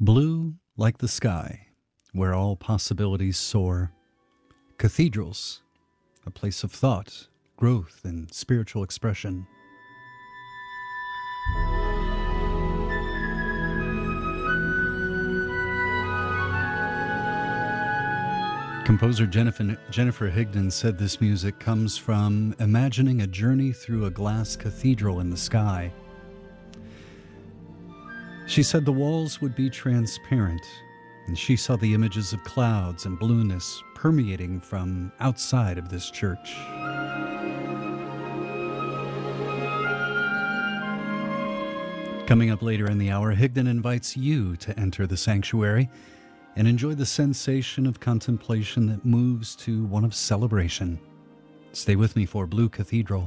Blue like the sky, where all possibilities soar. Cathedrals, a place of thought, growth, and spiritual expression. Composer Jennifer Higdon said this music comes from imagining a journey through a glass cathedral in the sky. She said the walls would be transparent, and she saw the images of clouds and blueness permeating from outside of this church. Coming up later in the hour, Higdon invites you to enter the sanctuary and enjoy the sensation of contemplation that moves to one of celebration. Stay with me for Blue Cathedral.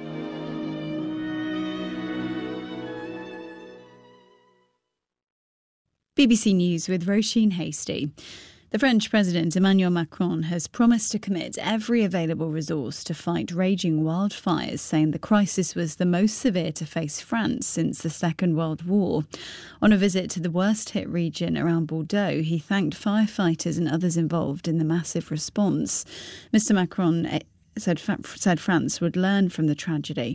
BBC News with Roisin Hasty. The French President Emmanuel Macron has promised to commit every available resource to fight raging wildfires, saying the crisis was the most severe to face France since the Second World War. On a visit to the worst-hit region around Bordeaux, he thanked firefighters and others involved in the massive response. Mr Macron said France would learn from the tragedy.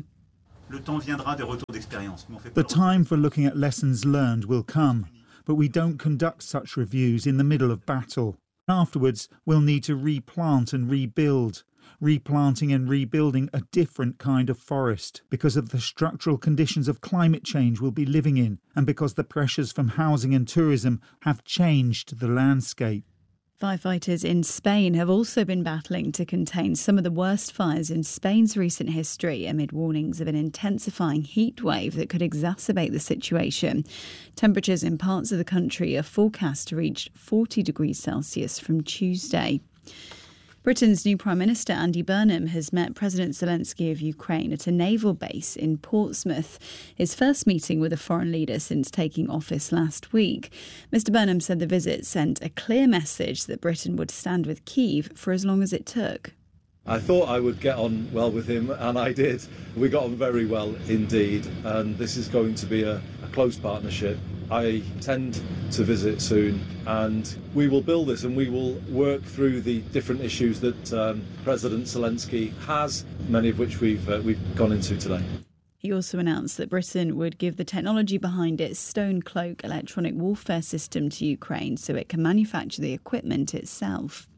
The time for looking at lessons learned will come. But we don't conduct such reviews in the middle of battle. Afterwards, we'll need to replant and rebuild. Replanting and rebuilding a different kind of forest because of the structural conditions of climate change we'll be living in and because the pressures from housing and tourism have changed the landscape. Firefighters in Spain have also been battling to contain some of the worst fires in Spain's recent history amid warnings of an intensifying heat wave that could exacerbate the situation. Temperatures in parts of the country are forecast to reach 40 degrees Celsius from Tuesday. Britain's new Prime Minister Andy Burnham has met President Zelensky of Ukraine at a naval base in Portsmouth, his first meeting with a foreign leader since taking office last week. Mr Burnham said the visit sent a clear message that Britain would stand with Kyiv for as long as it took. I thought I would get on well with him, and I did. We got on very well indeed, and this is going to be a close partnership. I intend to visit soon, and we will build this and we will work through the different issues that President Zelensky has, many of which we've gone into today. He also announced that Britain would give the technology behind its Stone Cloak electronic warfare system to Ukraine so it can manufacture the equipment itself.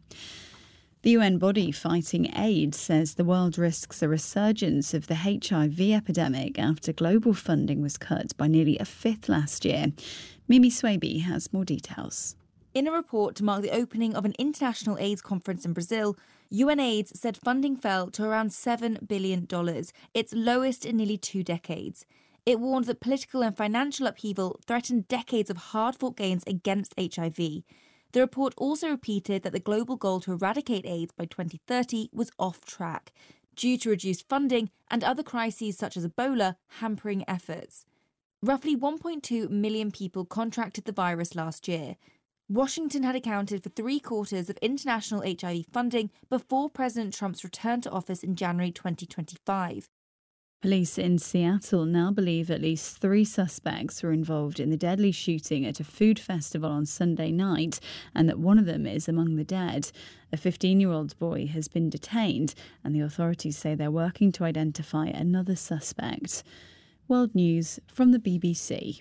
The UN body fighting AIDS says the world risks a resurgence of the HIV epidemic after global funding was cut by nearly a fifth last year. Mimi Swaby has more details. In a report to mark the opening of an international AIDS conference in Brazil, UNAIDS said funding fell to around $7 billion, its lowest in nearly 2 decades. It warned that political and financial upheaval threatened decades of hard-fought gains against HIV. The report also repeated that the global goal to eradicate AIDS by 2030 was off track, due to reduced funding and other crises such as Ebola hampering efforts. Roughly 1.2 million people contracted the virus last year. Washington had accounted for 3/4 of international HIV funding before President Trump's return to office in January 2025. Police in Seattle now believe at least 3 suspects were involved in the deadly shooting at a food festival on Sunday night and that one of them is among the dead. A 15-year-old boy has been detained and the authorities say they're working to identify another suspect. World News from the BBC.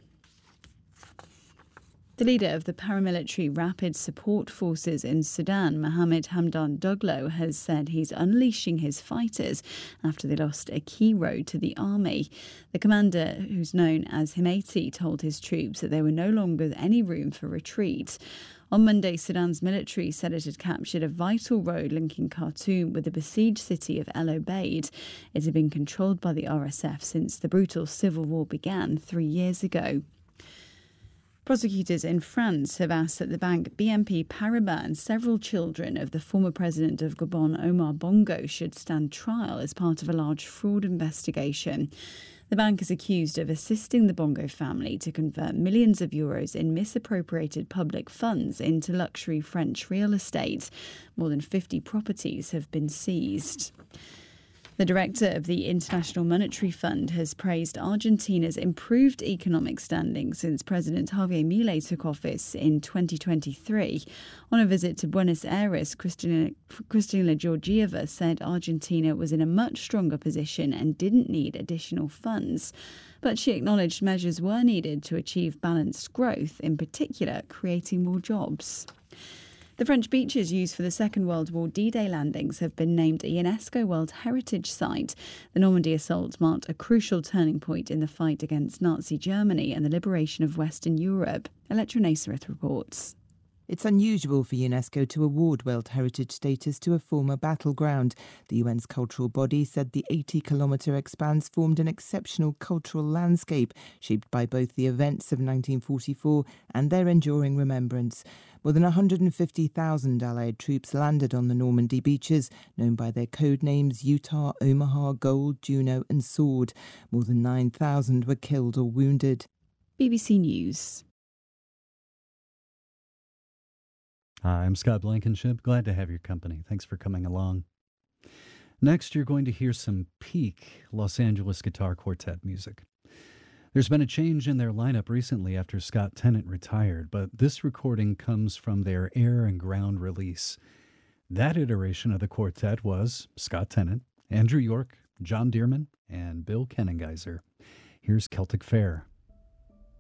The leader of the paramilitary Rapid Support Forces in Sudan, Mohamed Hamdan Daglo, has said he's unleashing his fighters after they lost a key road to the army. The commander, who's known as Hemeti, told his troops that there were no longer any room for retreat. On Monday, Sudan's military said it had captured a vital road linking Khartoum with the besieged city of El Obeid. It had been controlled by the RSF since the brutal civil war began 3 years ago. Prosecutors in France have asked that the bank BNP Paribas and several children of the former president of Gabon, Omar Bongo, should stand trial as part of a large fraud investigation. The bank is accused of assisting the Bongo family to convert millions of euros in misappropriated public funds into luxury French real estate. More than 50 properties have been seized. The director of the International Monetary Fund has praised Argentina's improved economic standing since President Javier Milei took office in 2023. On a visit to Buenos Aires, Cristina Georgieva said Argentina was in a much stronger position and didn't need additional funds. But she acknowledged measures were needed to achieve balanced growth, in particular creating more jobs. The French beaches used for the Second World War D-Day landings have been named a UNESCO World Heritage Site. The Normandy assault marked a crucial turning point in the fight against Nazi Germany and the liberation of Western Europe. Electra Nasareth reports. It's unusual for UNESCO to award World Heritage status to a former battleground. The UN's cultural body said the 80-kilometre expanse formed an exceptional cultural landscape, shaped by both the events of 1944 and their enduring remembrance. More than 150,000 Allied troops landed on the Normandy beaches, known by their code names Utah, Omaha, Gold, Juno and Sword. More than 9,000 were killed or wounded. BBC News. Hi, I'm Scott Blankenship. Glad to have your company. Thanks for coming along. Next, you're going to hear some peak Los Angeles Guitar Quartet music. There's been a change in their lineup recently after Scott Tennant retired, but this recording comes from their Air and Ground release. That iteration of the quartet was Scott Tennant, Andrew York, John Dearman, and Bill Kennengeiser. Here's Celtic Fair.